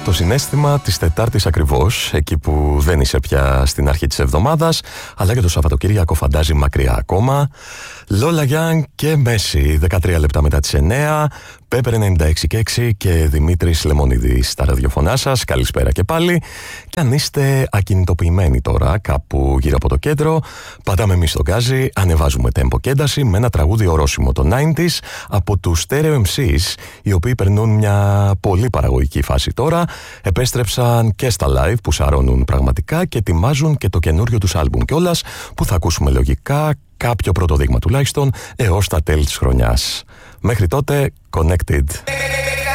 το συναίσθημα της Τετάρτης ακριβώς, εκεί που δεν είσαι πια στην αρχή της εβδομάδας, αλλά και το Σαββατοκύριακο φαντάζει μακριά ακόμα. Λόλα Γιάνγκ και Μέση, 13 λεπτά μετά τις 9, Πέπερ 96,6 και Δημήτρης Λεμονίδης στα ραδιοφωνά σας. Καλησπέρα και πάλι. Και αν είστε ακινητοποιημένοι τώρα κάπου γύρω από το κέντρο, πατάμε εμείς στον γκάζι, ανεβάζουμε τέμπο και ένταση με ένα τραγούδι ορόσημο των 90s από τους Stereo MCs, οι οποίοι περνούν μια πολύ παραγωγική φάση τώρα. Επέστρεψαν και στα live που σαρώνουν πραγματικά και ετοιμάζουν και το καινούριο τους άλμπουμ κιόλας, που θα ακούσουμε λογικά κάποιο πρώτο δείγμα τουλάχιστον έως τα τέλη της χρονιάς. Μέχρι τότε, Connected.